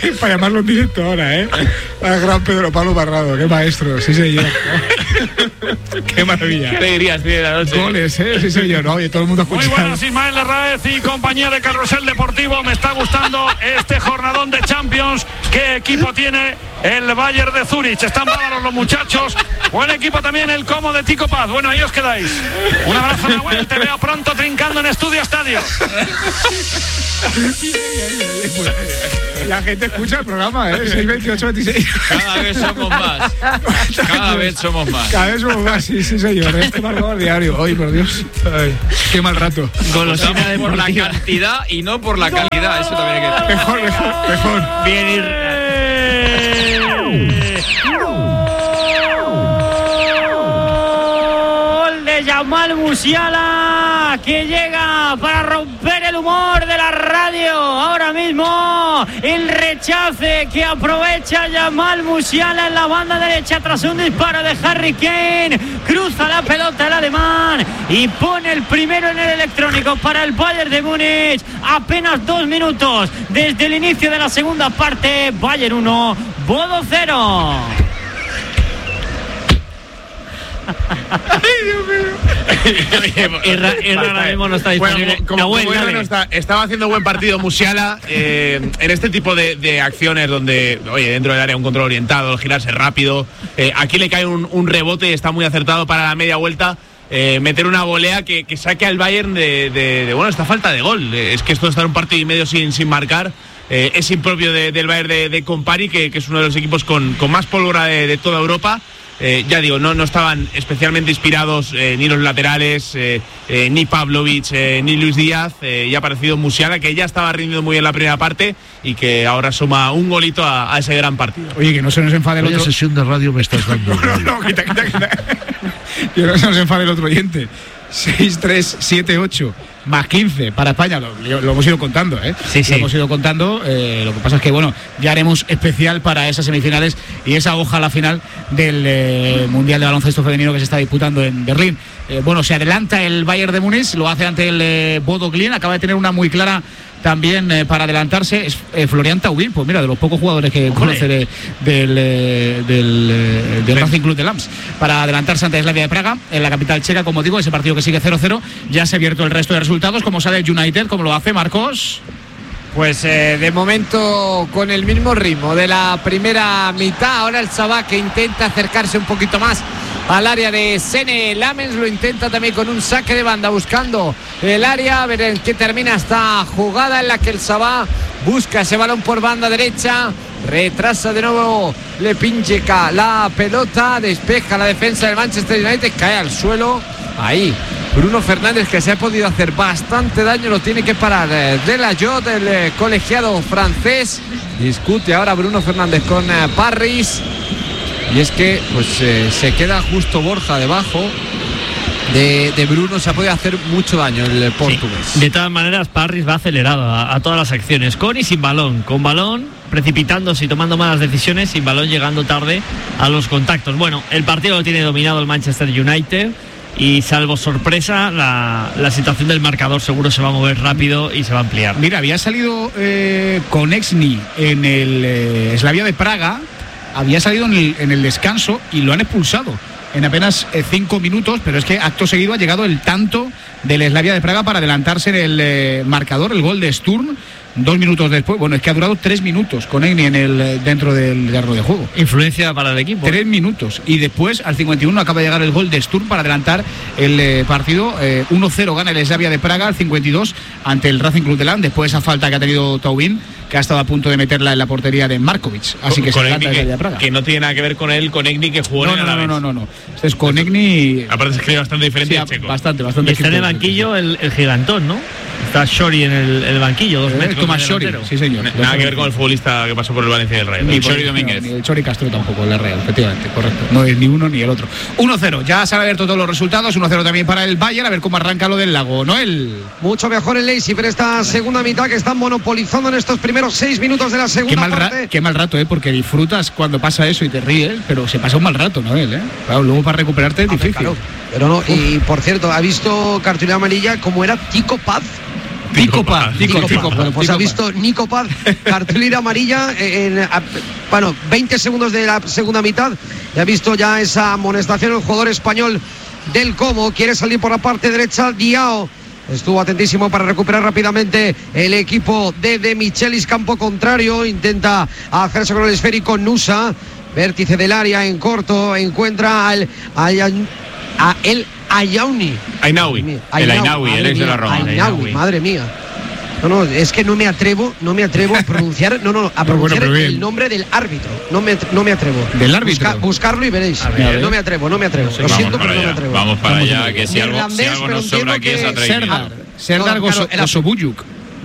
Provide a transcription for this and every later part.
Para llamarlo en directo ahora, ¿eh? Al gran Pedro Pablo Barrado, qué maestro, sí señor. Qué maravilla. ¿Qué dirías de la noche? Goles, sí señor, ¿no? Oye, todo el mundo escucha. Muy buenas, Ismael Larraez y compañía de Carrusel Deportivo. Me está gustando este jornadón de Champions. ¿Qué equipo tiene el Bayern de Zúrich? Están bárbaros los muchachos. Buen equipo también el Como de Tico Paz. Bueno, ahí os quedáis. Un abrazo, Nahuel. Te veo pronto trincando en Estudio Estadio. La gente escucha el programa, ¿eh? 628 26. Cada vez somos más. Cada vez somos más, sí señor. Este marcador diario. Ay, por Dios. Ay, qué mal rato. Golosina por la cantidad y no por la calidad. Eso también hay que decir. Mejor. Bien ir. Gol de Yamal Musiala, que llega para romper el humor de la radio. Ahora mismo el rechace que aprovecha Yamal Musiala en la banda derecha tras un disparo de Harry Kane. Cruza la pelota el alemán y pone el primero en el electrónico para el Bayern de Múnich. Apenas 2 minutos desde el inicio de la segunda parte. Bayern 1, Bodo 0. Ahora mismo no está disponible. Estaba haciendo buen partido Musiala en este tipo de acciones donde, oye, dentro del área un control orientado, el girarse rápido. Aquí le cae un rebote y está muy acertado para la media vuelta. Meter una volea que saque al Bayern de esta falta de gol. Es que esto de estar un partido y medio sin marcar es impropio del Bayern de Compari, que es uno de los equipos con más pólvora de toda Europa. Ya digo, no estaban especialmente inspirados ni los laterales, ni Pavlovic, ni Luis Díaz. Y ha aparecido Musiala, que ya estaba rindiendo muy bien la primera parte y que ahora suma un golito a ese gran partido. Oye, que no se nos enfade el otro. Vaya sesión de radio me estás dando. No, quita. Que no se nos enfade el otro oyente. 6-3-7-8 más 15 para España, lo hemos ido contando, ¿eh? Sí. Lo hemos ido contando, lo que pasa es que, bueno, ya haremos especial para esas semifinales y esa hoja a la final del Mundial de Baloncesto Femenino que se está disputando en Berlín. Bueno, se adelanta el Bayern de Múnich, lo hace ante el Bodo Glimt, acaba de tener una muy clara también para adelantarse, es Florian Thauvin, pues mira, de los pocos jugadores que conoce del Racing Club de Lens, para adelantarse ante Slavia de Praga, en la capital checa, como digo, ese partido que sigue 0-0, ya se ha abierto el resto de resultados, como sale el United, como lo hace Marcos. Pues de momento con el mismo ritmo de la primera mitad. Ahora el Sabah, que intenta acercarse un poquito más al área de Sene Lamens, lo intenta también con un saque de banda buscando el área, a ver en qué termina esta jugada en la que el Sabah busca ese balón por banda derecha, retrasa de nuevo Lepincheka la pelota, despeja la defensa del Manchester United, cae al suelo. Ahí Bruno Fernández, que se ha podido hacer bastante daño, lo tiene que parar de la Jot, el colegiado francés. Discute ahora Bruno Fernández con Parris. Y es que pues se queda justo Borja debajo de Bruno. Se ha podido hacer mucho daño el portugués. Sí. De todas maneras, Parris va acelerado a todas las acciones, con y sin balón. Con balón, precipitándose y tomando malas decisiones, sin balón llegando tarde a los contactos. Bueno, el partido lo tiene dominado el Manchester United. Y salvo sorpresa, la situación del marcador seguro se va a mover rápido y se va a ampliar. Mira, había salido Konečný en el Slavia de Praga, había salido en el descanso y lo han expulsado en apenas 5 minutos, pero es que acto seguido ha llegado el tanto del Slavia de Praga para adelantarse en el marcador, el gol de Sturm. 2 minutos después, bueno, es que ha durado 3 minutos Konečný dentro del terreno de juego. Influencia para el equipo. 3 minutos. Y después, al 51, acaba de llegar el gol de Sturm para adelantar el partido. 1-0 gana el Slavia de Praga al 52 ante el Racing Club de Lens, después de esa falta que ha tenido Thauvin, que ha estado a punto de meterla en la portería de Markovic. Así que se adelanta el Slavia de Praga. Que no tiene nada que ver con el Konečný que jugó en Alavés. No. Este es Konečný. Aparte es que es bastante diferente al checo. Bastante. Y está en el banquillo el gigantón, ¿no? Está Shori en el banquillo, 2 metros. Tomás Shori, sí señor. Nada que ver con el futbolista que pasó por el Valencia del Real. Ni Shori Domínguez. Ni el Chori Castro tampoco, el Real, efectivamente, correcto. No es ni uno ni el otro. 1-0, ya se han abierto todos los resultados. 1-0 también para el Bayern, a ver cómo arranca lo del Lago. Noel. Mucho mejor el Leipzig, pero esta segunda mitad que están monopolizando en estos primeros 6 minutos de la segunda parte. Qué mal rato, porque disfrutas cuando pasa eso y te ríes, pero se pasa un mal rato, Noel, Claro, luego para recuperarte es difícil. Claro, pero no, y por cierto, ¿ha visto cartulina amarilla como era Tico Paz? Nico Paz. Bueno, pues ha visto Nico Paz, cartulina amarilla en 20 segundos de la segunda mitad. Y ha visto ya esa amonestación el jugador español del Como. Quiere salir por la parte derecha Diao. Estuvo atentísimo para recuperar rápidamente el equipo de Michelis, campo contrario. Intenta hacerse con el esférico Nusa. Vértice del área en corto. Encuentra a el Ayauni. Ainaui, el ex de la Roma. Ainaui, madre mía. No, es que no me atrevo a pronunciar, el nombre del árbitro. No me atrevo. ¿Del árbitro? Buscarlo y veréis. No me atrevo. Lo siento, pero no me atrevo. Vamos para allá, que si algo nos sobra aquí es atrevimiento. Serdar Gosobuyuk.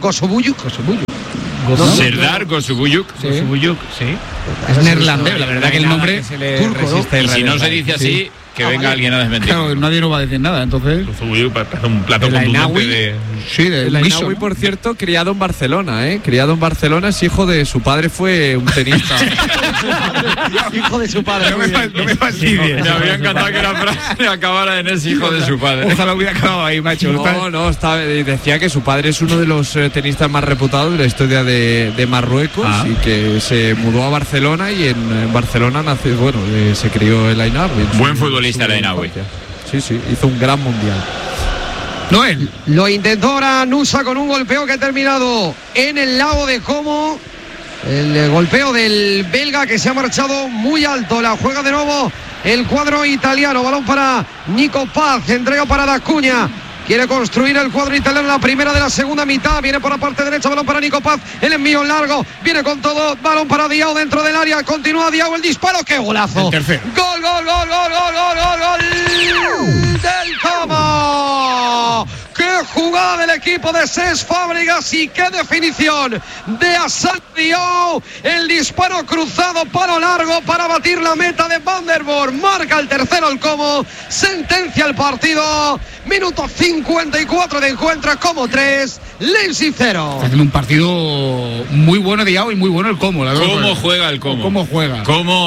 Serdar Gosobuyuk. Sí. Es neerlandés, la verdad que el nombre turco, ¿no? Y si no se dice así, que venga alguien a desmentir. Claro, nadie nos va a decir nada, entonces. Un plato contundente de. Sí, el Ainaui, por cierto, criado en Barcelona, Criado en Barcelona, es hijo de su padre, fue un tenista. Hijo de su padre. No me fastidies. Me habría encantado que la frase acabara en ese hijo de su padre. Ojalá hubiera acabado ahí, macho. Decía que su padre es uno de los tenistas más reputados de la historia de Marruecos y que se mudó a Barcelona y en Barcelona nació, se crió el Ainaui. Buen futbolista el Ainaui. Sí, hizo un gran mundial. Noel. Lo intentó ahora Nusa con un golpeo que ha terminado en el lado de Como. El golpeo del belga que se ha marchado muy alto. La juega de nuevo el cuadro italiano. Balón para Nico Paz. Entrega para Dacuña. Quiere construir el cuadro italiano en la primera de la segunda mitad. Viene por la parte derecha, balón para Nico Paz. El envío largo, viene con todo. Balón para Diao dentro del área. Continúa Diao el disparo. ¡Qué golazo! El tercero. ¡Gol! ¡Del Como! ¡Qué jugada del equipo de Cesc Fábregas! Y qué definición de Hassan Diao. El disparo cruzado, palo largo para batir la meta de Van der Boer. Marca el tercero el Como. Sentencia el partido. Minuto 54 de encuentro. Como 3, Leipzig 0. Está haciendo un partido muy bueno Diao y muy bueno el Como. ¿Cómo juega el Como? ¿Cómo juega?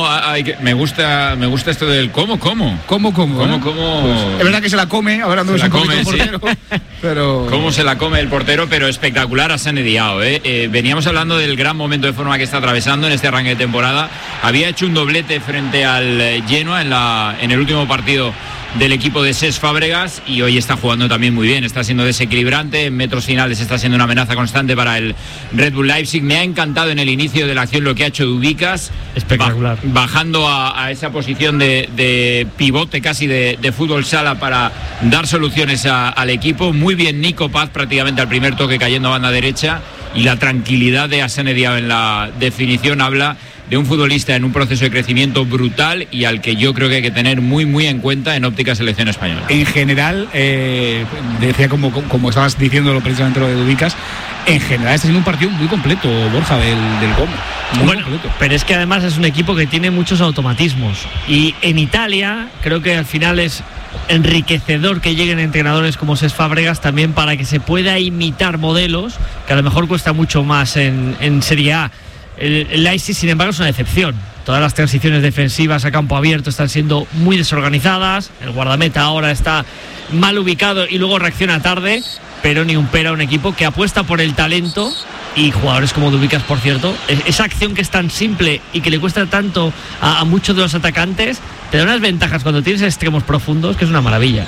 Me gusta esto del ¿Cómo? ¿Cómo? Pues, es verdad que se la come, hablando de un poquito el portero. Pero... Cómo se la come el portero, pero espectacular a Hassan Diao. Veníamos hablando del gran momento de forma que está atravesando en este arranque de temporada. Había hecho un doblete frente al Genoa en el último partido del equipo de Cesc Fábregas y hoy está jugando también muy bien, está siendo desequilibrante, en metros finales está siendo una amenaza constante para el Red Bull Leipzig. Me ha encantado en el inicio de la acción lo que ha hecho Dubicas, espectacular, bajando a esa posición de pivote casi de fútbol sala para dar soluciones al equipo. Muy bien Nico Paz prácticamente al primer toque cayendo a banda derecha, y la tranquilidad de Hassan Diao en la definición habla de un futbolista en un proceso de crecimiento brutal y al que yo creo que hay que tener muy muy en cuenta en óptica selección española. En general, decía como estabas diciéndolo precisamente lo de Dubicas, en general está siendo un partido muy completo, Borja, del Como. Muy completo. Pero es que además es un equipo que tiene muchos automatismos y en Italia creo que al final es enriquecedor que lleguen entrenadores como Cesc Fábregas también para que se pueda imitar modelos que a lo mejor cuesta mucho más en Serie A. El Leipzig, sin embargo, es una excepción. Todas las transiciones defensivas a campo abierto están siendo muy desorganizadas. El guardameta ahora está mal ubicado y luego reacciona tarde, pero ni un pero a un equipo que apuesta por el talento y jugadores como Dubicas, por cierto. Esa acción que es tan simple y que le cuesta tanto a muchos de los atacantes, te da unas ventajas cuando tienes extremos profundos que es una maravilla.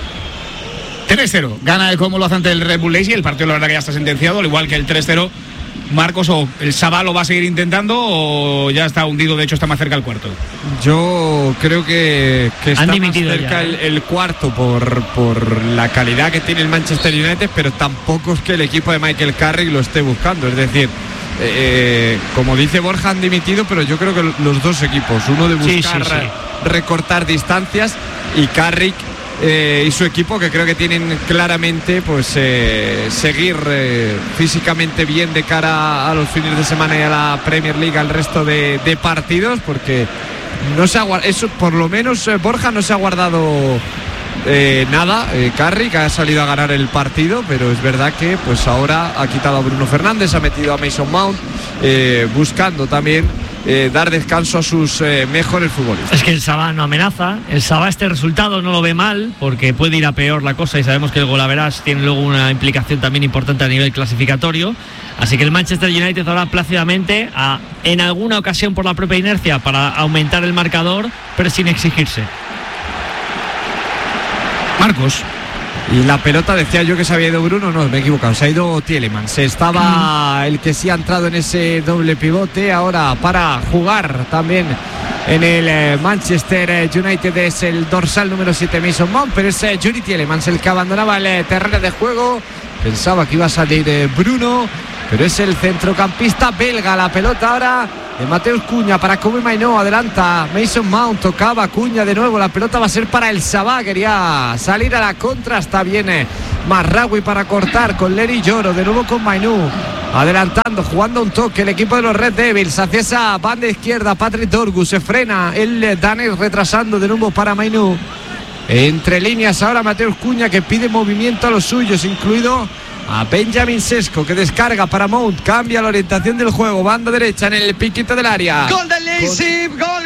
3-0, gana el Como, lo hace ante el Red Bull Leipzig. El partido la verdad que ya está sentenciado, al igual que el 3-0. Marcos, ¿o el Sabá lo va a seguir intentando o ya está hundido? De hecho está más cerca el cuarto. Yo creo que está más cerca ya, el cuarto por la calidad que tiene el Manchester United, pero tampoco es que el equipo de Michael Carrick lo esté buscando. Es decir, como dice Borja, han dimitido, pero yo creo que los dos equipos, uno de buscar recortar distancias, y Carrick y su equipo, que creo que tienen claramente seguir físicamente bien de cara a los fines de semana y a la Premier League, al resto de partidos, porque no se ha eso, por lo menos Borja no se ha guardado nada. Carrick ha salido a ganar el partido, pero es verdad que pues ahora ha quitado a Bruno Fernández, ha metido a Mason Mount, buscando también dar descanso a sus mejores futbolistas. Es que el Sabah no amenaza, el Sabah este resultado no lo ve mal, porque puede ir a peor la cosa y sabemos que el golaveras tiene luego una implicación también importante a nivel clasificatorio. Así que el Manchester United ahora plácidamente, en alguna ocasión por la propia inercia, para aumentar el marcador, pero sin exigirse. Marcos. Y la pelota, decía yo que se había ido Bruno, no, me he equivocado, se ha ido Tielemans. Estaba el que sí ha entrado en ese doble pivote, ahora para jugar también en el Manchester United es el dorsal número 7 Mason Mount, pero es Yuri Tielemans el que abandonaba el terreno de juego. Pensaba que iba a salir Bruno, pero es el centrocampista belga. La pelota ahora de Mateus Cunha para Kobe Mainoo, adelanta Mason Mount, tocaba Cunha de nuevo, la pelota va a ser para el Sabah, quería salir a la contra, está bien Marraoui para cortar con Leri Lloro, de nuevo con Mainoo, adelantando, jugando un toque el equipo de los Red Devils hacia esa banda izquierda. Patrick Dorgu se frena, el danés retrasando de nuevo para Mainoo. Entre líneas ahora Mateus Cunha, que pide movimiento a los suyos, incluido a Benjamin Sesko, que descarga para Mount, cambia la orientación del juego, banda derecha en el piquito del área. Gol del Leipzig, gol.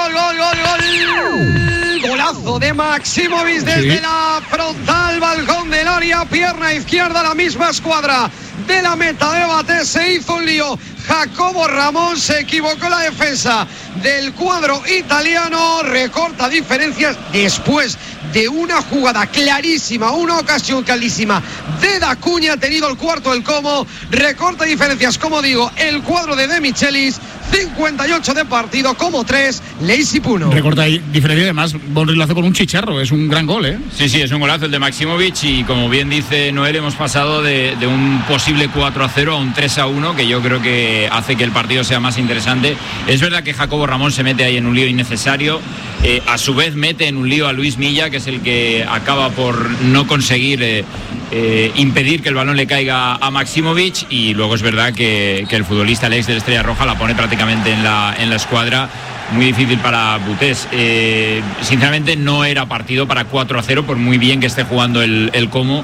Golazo de Maximovic desde la frontal, balcón del área, pierna izquierda, la misma escuadra de la meta de Bate, se hizo un lío. Jacobo Ramón, se equivocó la defensa del cuadro italiano, recorta diferencias después de una jugada clarísima, una ocasión clarísima de Dacuña, ha tenido el cuarto del Como, recorta diferencias, como digo, el cuadro de Michelis, 58 de partido, Como 3, Leipzig 1. Recorta diferencia, además Bonri lo hace con un chicharro, es un gran gol, ¿eh? Sí, es un golazo el de Maximovic y como bien dice Noel, hemos pasado de un posible 4-0 a un 3-1, que yo creo que hace que el partido sea más interesante. Es verdad que Jacobo Ramón se mete ahí en un lío innecesario, a su vez mete en un lío a Luis Milla, que es el que acaba por no conseguir impedir que el balón le caiga a Maximovic, y luego es verdad que el futbolista, el ex de la Estrella Roja, la pone prácticamente en la escuadra. Muy difícil para Butés. Sinceramente no era partido para 4-0, por muy bien que esté jugando el Como.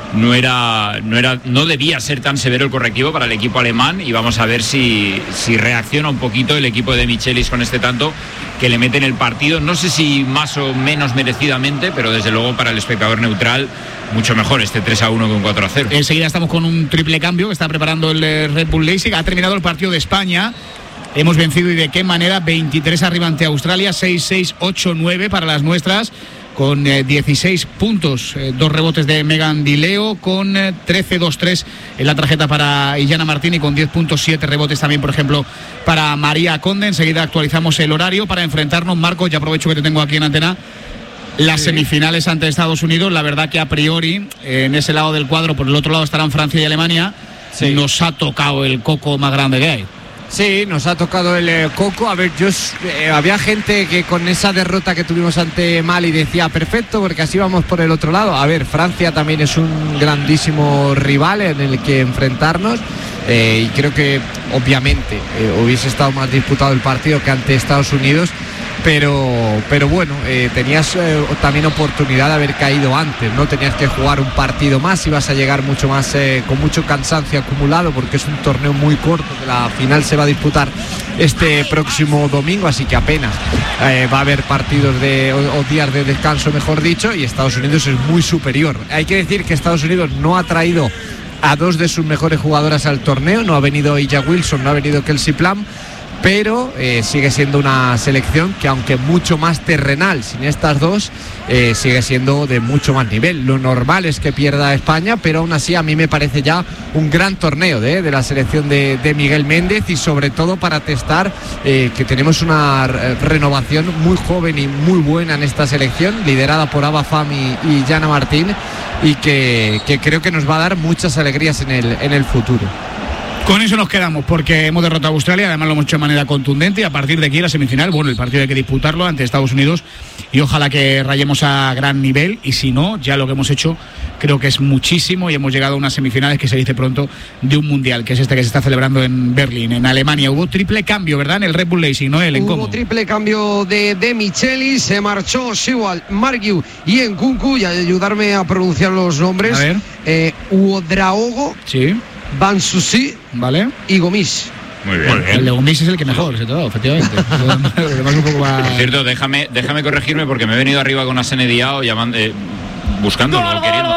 No debía ser tan severo el correctivo para el equipo alemán, y vamos a ver si reacciona un poquito el equipo de Michelis con este tanto que le mete en el partido. No sé si más o menos merecidamente, pero desde luego para el espectador neutral mucho mejor este 3-1 que un 4-0. Enseguida estamos con un triple cambio que está preparando el Red Bull Leipzig. Ha terminado el partido de España. Hemos vencido, y de qué manera, 23 arriba ante Australia, 6-6, 8-9 para las nuestras, con 16 puntos, 2 rebotes de Megan Dileo, con 13-2-3 en la tarjeta para Illana Martini, con 10 puntos, 7 rebotes también, por ejemplo, para María Conde. Enseguida actualizamos el horario para enfrentarnos, Marcos, ya aprovecho que te tengo aquí en antena, las semifinales ante Estados Unidos. La verdad que a priori, en ese lado del cuadro, por el otro lado estarán Francia y Alemania, nos ha tocado el coco más grande que hay. Sí, nos ha tocado el coco. A ver, había gente que con esa derrota que tuvimos ante Mali decía perfecto, porque así vamos por el otro lado. A ver, Francia también es un grandísimo rival en el que enfrentarnos, y creo que obviamente hubiese estado más disputado el partido que ante Estados Unidos, pero bueno, tenías también oportunidad de haber caído antes, ¿no? Tenías que jugar un partido más, ibas a llegar mucho más con mucho cansancio acumulado, porque es un torneo muy corto, que la final se va a disputar este próximo domingo, así que apenas va a haber partidos o días de descanso, mejor dicho, y Estados Unidos es muy superior. Hay que decir que Estados Unidos no ha traído a 2 de sus mejores jugadoras al torneo, no ha venido Illa Wilson, no ha venido Kelsey Plum, pero sigue siendo una selección que, aunque mucho más terrenal sin estas dos, sigue siendo de mucho más nivel. Lo normal es que pierda España, pero aún así a mí me parece ya un gran torneo de la selección de Miguel Méndez, y sobre todo para testar que tenemos una renovación muy joven y muy buena en esta selección, liderada por Ava Fam y Jana Martín, y que creo que nos va a dar muchas alegrías en el futuro. Con eso nos quedamos, porque hemos derrotado a Australia, además lo hemos hecho de manera contundente, y a partir de aquí la semifinal, bueno, el partido hay que disputarlo ante Estados Unidos, y ojalá que rayemos a gran nivel, y si no, ya lo que hemos hecho creo que es muchísimo, y hemos llegado a unas semifinales que se dice pronto de un mundial, que es este que se está celebrando en Berlín, en Alemania. Hubo triple cambio, ¿verdad?, en el Red Bull Leipzig, ¿no? Hubo triple cambio de Michelis, se marchó Siwal, Margiu y Nkunku, y ayudarme a pronunciar los nombres. A ver. Uodraogo, sí, Bansusi, vale, y Gomis. Muy bien. El de Gomis es el que mejor se te ha dado, efectivamente. Lo demás un poco más... Por cierto, déjame corregirme porque me he venido arriba con Asene Diao llamando, buscándolo, queriendo.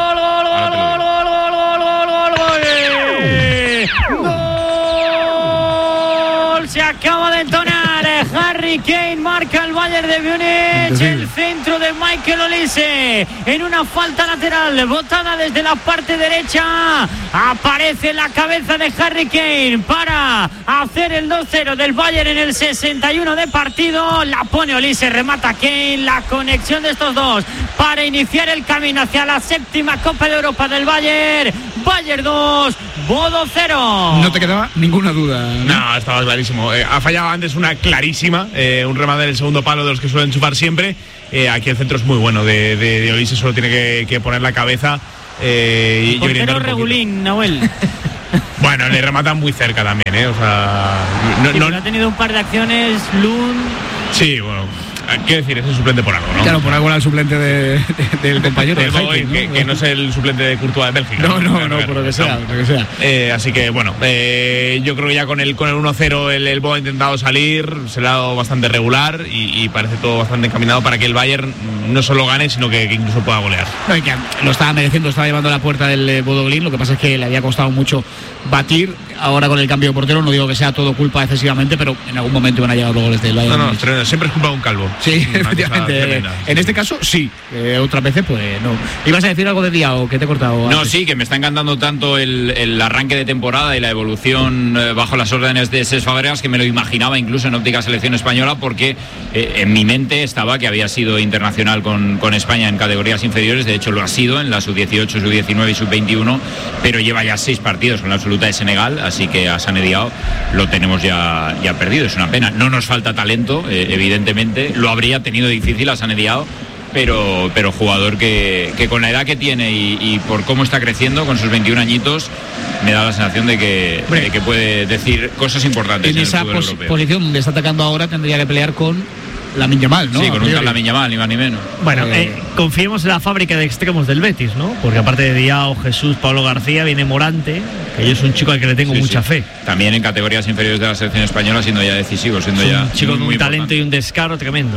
¡Gol! Se acaba de entonar. Harry Kane marca el Bayern de Múnich. El centro de Michael Olise en una falta lateral botada desde la parte derecha. Aparece la cabeza de Harry Kane para hacer el 2-0 del Bayern en el 61 de partido. La pone Olise, remata Kane. La conexión de estos dos para iniciar el camino hacia la 7ª Copa de Europa del Bayern. Bayern 2, Bodo 0. No te quedaba ninguna duda. No, estaba clarísimo. Ha fallado antes una clarísima, un remate en el segundo palo de los que suelen chupar siempre. Aquí el centro es muy bueno de Olise, solo tiene que poner la cabeza. Portero regulín, Nahuel. Bueno, le rematan muy cerca también, o sea... No ha tenido un par de acciones, Lund. Sí, bueno... Quiero decir, es el suplente por algo, ¿no? Claro, por algo era el suplente del compañero. Que no es el suplente de Courtois de Bélgica. No, por lo que sea. Así que, bueno, yo creo que ya con el 1-0 el Bo ha intentado salir, se le ha dado bastante regular y parece todo bastante encaminado para que el Bayern no solo gane, sino que incluso pueda golear. No, y que lo estaba mereciendo, estaba llevando a la puerta del Bodo Glimt, lo que pasa es que le había costado mucho batir. Ahora con el cambio de portero, no digo que sea todo culpa excesivamente, pero en algún momento van a llegar los goles del Bayern. No, siempre es culpa de un calvo. Sí, efectivamente. En este caso, sí. Otras veces, pues no. ¿Ibas a decir algo de Diao que te he cortado antes? No, sí, que me está encantando tanto el arranque de temporada y la evolución bajo las órdenes de Cesc Fabregas, que me lo imaginaba incluso en óptica selección española, porque en mi mente estaba que había sido internacional con España en categorías inferiores. De hecho, lo ha sido en la sub-18, sub-19 y sub-21, pero lleva ya 6 partidos con la absoluta de Senegal. Así que a Asane Diao lo tenemos ya perdido, es una pena. No nos falta talento, evidentemente, lo habría tenido difícil a Asane Diao, pero jugador que con la edad que tiene y por cómo está creciendo, con sus 21 añitos, me da la sensación de que puede decir cosas importantes. En esa posición donde está atacando ahora tendría que pelear con Lamine Yamal, ¿no? Sí, con un Lamine Yamal, ni más ni menos. Bueno, confiemos en la fábrica de extremos del Betis, ¿no? Porque aparte de Diao, Jesús, Pablo García, viene Morante, que yo es un chico al que le tengo mucha fe. También en categorías inferiores de la selección española, siendo ya decisivo, siendo ya un chico con un talento importante y un descaro tremendo.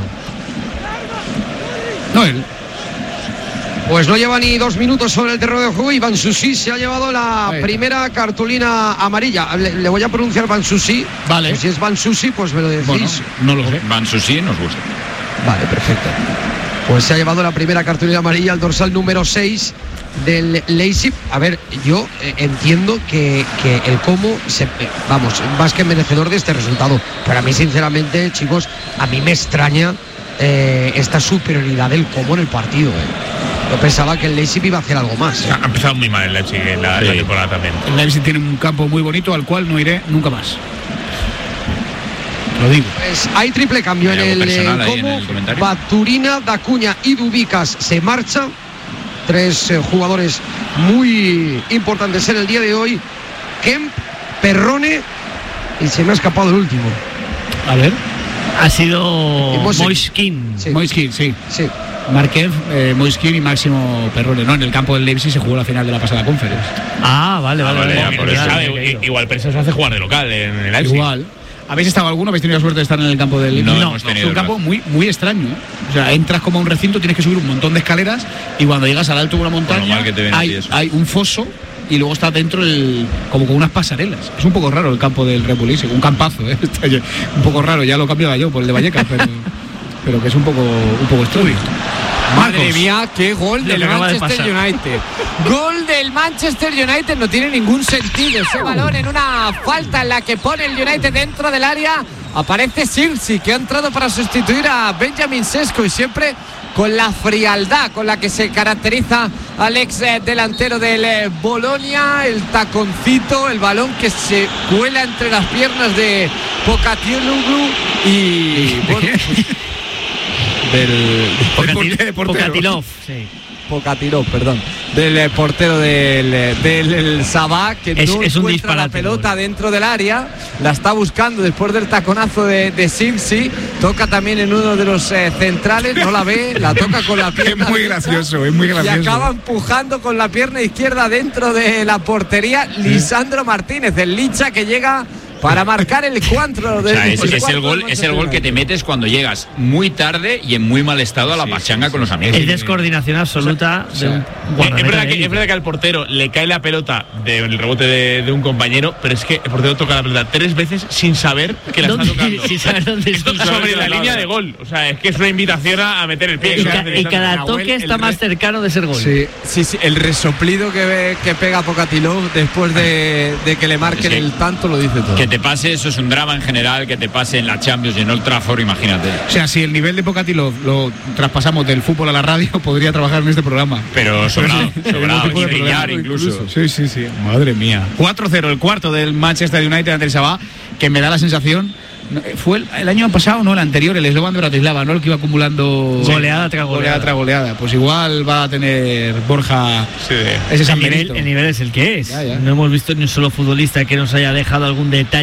Noel. Pues no lleva ni 2 minutos sobre el terreno de juego y Bansusi se ha llevado la primera cartulina amarilla. Le voy a pronunciar Bansusi. Vale. Pues si es Bansusi, pues me lo decís. Bueno, no lo sé. Bansusi nos gusta. Vale, perfecto. Pues se ha llevado la primera cartulina amarilla al dorsal número 6 del Leipzig. A ver, yo entiendo que el Como, más que merecedor de este resultado. Pero a mí, sinceramente, chicos, a mí me extraña esta superioridad del Como en el partido. Yo pensaba que el Leipzig iba a hacer algo más. Ha empezado muy mal el Leipzig en la temporada también. El Leipzig tiene un campo muy bonito al cual no iré nunca más. Lo digo. Pues hay triple cambio en el Como. Baturina, Dacuña y Dubicas se marcha. 3 jugadores muy importantes en el día de hoy. Kemp, Perrone y se me ha escapado el último. A ver. Ha sido Moiskin. Sí. Moiskin, sí. Márquez, Moiskin y Máximo Perrone. No, en el campo del Leipzig se jugó la final de la pasada Conference. Vale. Igual Presa se hace jugar de local en el Leipzig. Igual. ¿Habéis estado alguno? ¿Habéis tenido la suerte de estar en el campo del Leipzig? No, es un campo muy, muy extraño. O sea, entras como a un recinto, tienes que subir un montón de escaleras y cuando llegas al alto de una montaña hay un foso y luego está dentro como con unas pasarelas. Es un poco raro el campo del Red Bull Leipzig, un campazo, Está un poco raro, ya lo cambiaba yo por el de Vallecas, pero que es un poco extraño. Madre mía, qué gol del Manchester United. Gol del Manchester United, no tiene ningún sentido ese balón en una falta en la que pone el United dentro del área. Aparece Sirsi, que ha entrado para sustituir a Benjamin Sesko y siempre con la frialdad con la que se caracteriza al ex delantero del Bolonia, el taconcito, el balón que se cuela entre las piernas de Pocatiloglu y Pokatilov, sí. Pokatilov, perdón, del portero del Sabah, que no es un encuentra disparate, la pelota dentro del área, la está buscando después del taconazo de Sirsi, toca también en uno de los centrales, no la ve, la toca con la pierna. Es muy gracioso. Y acaba empujando con la pierna izquierda dentro de la portería Lisandro Martínez, el Licha, que llega para marcar el 4 O sea, es el gol que te metes cuando llegas muy tarde y en muy mal estado a la pachanga con los amigos. Es descoordinación absoluta de un es verdad que al portero le cae la pelota del rebote de un compañero, pero es que el portero toca la pelota 3 veces sin saber que la está tocando. Sin saber dónde Esto está. sobre la línea de gol. O sea, es que es una invitación a meter el pie. Y cada toque está más cercano de ser gol. Sí, el resoplido que pega Pokatilov después de que le marquen el tanto lo dice todo. Que te pase, eso es un drama en general, que te pase en la Champions y en Old Trafford, imagínate. O sea, si el nivel de Pokatilov lo traspasamos del fútbol a la radio, podría trabajar en este programa. Pero sobrado, y de brillar incluso. Sí. Madre mía. 4-0 el cuarto del Manchester United ante el Sabah, que me da la sensación. Fue el año pasado, no, el anterior, el Slovan de Bratislava, ¿no? El que iba acumulando goleada tras goleada. Pues igual va a tener Borja ese San Benito. El nivel es el que es. Ya. No hemos visto ni un solo futbolista que nos haya dejado algún detalle